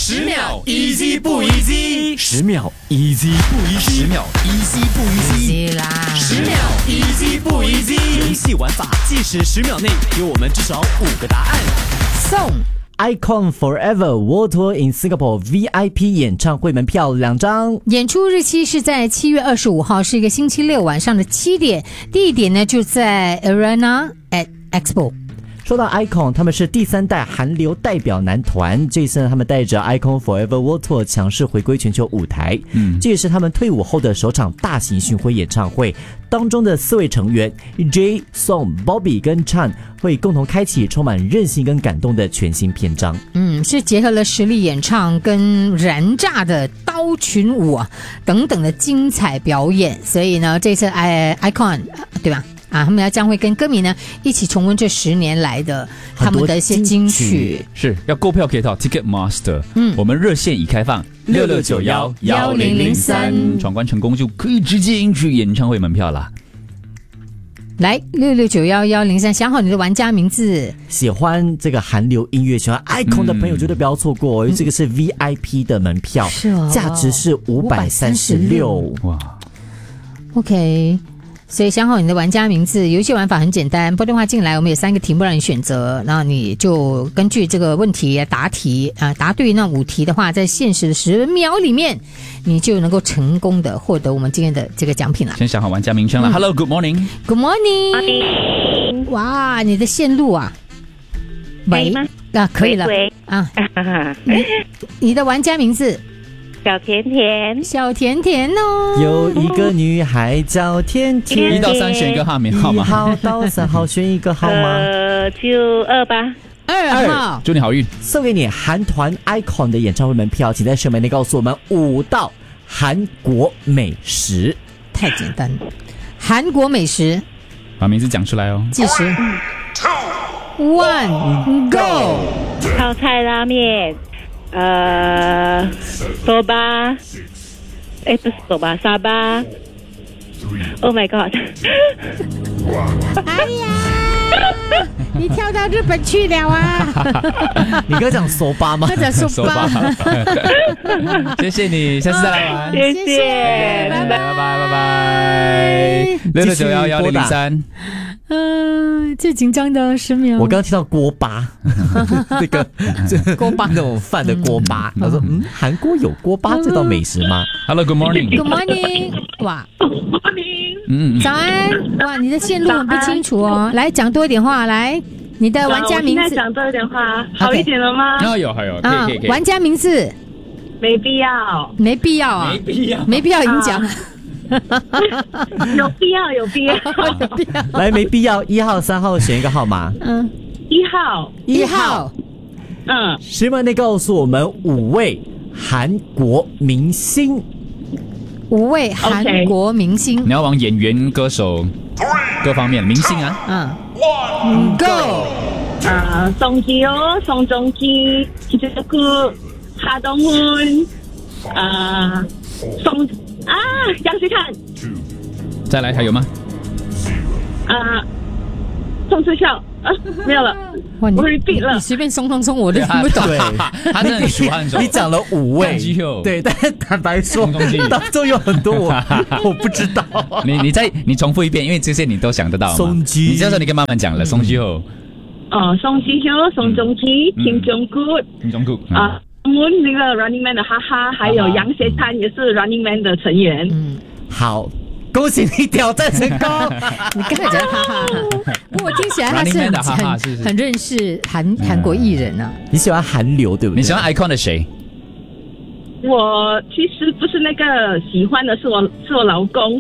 10秒 easy 不 easy？10秒 easy 不 easy？10秒 easy 不 easy？ 啦 10秒 easy 不 easy？ 游戏玩法计时10秒内给我们至少5个答案。 送 Icon Forever World Tour in Singapore VIP 演唱会门票2张。 演出日期是在7月25号，是一个星期六晚上的7点，地点呢就在 Arena at Expo。 说到 Icon， 他们是第3代韩流代表男团，这一次呢，他们带着 Icon Forever World Tour 强势回归全球舞台。这也是他们退伍后的首场大型巡回演唱会。当中的4位成员 Jay、Song、Bobby 跟 Chan 会共同开启充满韧性跟感动的全新篇章。 是结合了实力演唱跟燃炸的刀群舞啊等等的精彩表演，所以呢，这次 Icon 对吧？他们将会跟歌迷呢一起重温这10年来的他们的一些金曲。 是要购票可以到 Ticketmaster，我们热线已开放 66911003， 闯关成功就可以直接赢取演唱会门票啦。 来66911003，想好你的玩家名字。 喜欢这个韩流音乐、喜欢 Icon 的朋友绝对不要错过，因为这个是 VIP 的门票， 是哦， 价值是536。 哇 ，OK。所以想好你的玩家名字，游戏玩法很简单，拨电话进来，我们有3个题目让你选择，然后你就根据这个问题答题答对那5题的话，在限时的10秒里面，你就能够成功的获得我们今天的这个奖品了。 先想好玩家名称了。Hello, good morning. Good morning. 哇，你的线路啊，喂可以了啊。你的玩家名字？ 小甜甜， 小甜甜哦。 有一个女孩叫甜甜。 1到3选一个号码 1号到3号选一个号码。 就2吧。 2号。 祝你好运。 送给你韩团 Icon 的演唱会门票，请在10秒内告诉我们5道韩国美食。 太简单了，韩国美食。 把名字讲出来哦。 计时。1 Go。 泡菜拉面。soba， 不是soba，沙巴。Oh my god！ 哎呀，你跳到日本去了啊！ 你刚讲soba吗？ 他讲soba。 谢谢你，下次再来玩。 谢谢， 拜拜。66911003。 最紧张的10秒。 我刚刚听到锅巴，那个锅巴那种饭的锅巴。他说：“韩国有锅巴这道美食吗 ？”Hello, good morning. Good morning. 哇 ，morning. 早安。哇，你的线路很不清楚哦。来讲多一点话，来，你的玩家名字。 我现在讲多一点话，好一点了吗？ 还有，可以。 玩家名字。 没必要。 没必要啊。没必要已经讲了。 有必要。 来，没必要。1号、3号选一个号码。 1号。 1号。 10秒内告诉我们5位韩国明星。 5位韩国明星。 你要往演员、歌手各方面明星啊。 Go。 宋基哦，宋仲基，김철구，하동훈，杨徐灿。 再来还有吗？ 宋智孝。没有了。 哇， 我 repeat 了。 你随便冲，我都听不懂。 对， 他真的很熟， 你讲了5位，对，但坦白说，当中有很多我不知道。 你重复一遍，因为这些你都想得到嘛。 宋基， 你这时候你可以慢慢讲了。宋基后。 宋基孝、宋仲基、Kim Jong-kook。那个 Running Man 的哈哈，还有杨学灿也是 Running Man 的成员。 好，恭喜你挑战成功。 你刚才讲哈哈，我听起来他是很认识韩国艺人啊。 你喜欢韩流对不对？ 你喜欢 Icon 的谁？ 我其实不是那个喜欢的，是我老公。